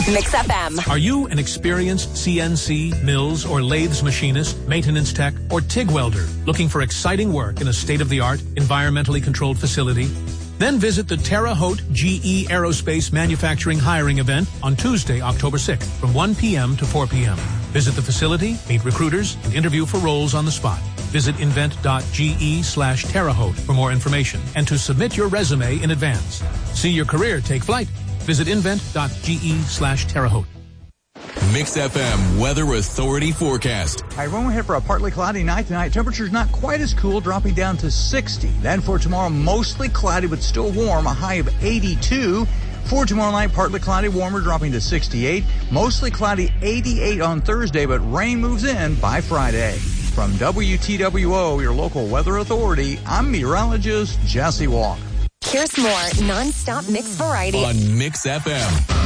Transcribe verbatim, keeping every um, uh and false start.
Mix F M. Are you an experienced C N C, mills, or lathes machinist, maintenance tech, or TIG welder looking for exciting work in a state-of-the-art, environmentally controlled facility? Then visit the Terre Haute G E Aerospace Manufacturing Hiring Event on Tuesday, October sixth, from one p.m. to four p.m. Visit the facility, meet recruiters, and interview for roles on the spot. Visit invent.ge slash Terre Haute for more information and to submit your resume in advance. See your career take flight. Visit invent.ge slash Terre Haute. Mix F M Weather Authority forecast. Hi, everyone. We're here for a partly cloudy night tonight. Temperature's not quite as cool, dropping down to sixty. Then for tomorrow, mostly cloudy but still warm, a high of eighty-two. For tomorrow night, partly cloudy, warmer, dropping to sixty-eight. Mostly cloudy, eighty-eight on Thursday, but rain moves in by Friday. From W T W O, your local weather authority, I'm meteorologist Jesse Walker. Here's more non-stop mix variety on Mix F M.